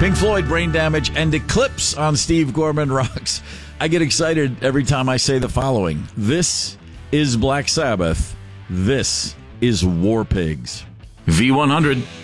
Pink Floyd, Brain Damage, and Eclipse on Steve Gorman Rocks. I get excited every time I say the following. This is Black Sabbath. This is War Pigs. V100.